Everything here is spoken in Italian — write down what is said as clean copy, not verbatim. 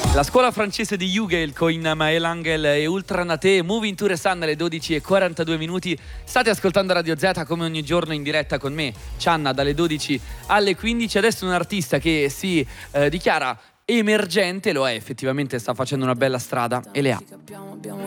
La scuola francese di Jugel con Maël Angel e Ultra Naté, Moving to the Sun alle 12:42. State ascoltando Radio Z come ogni giorno in diretta con me, Cianna, dalle 12 alle 15. Adesso un artista che si dichiara emergente, lo è effettivamente, sta facendo una bella strada e le ha. Abbiamo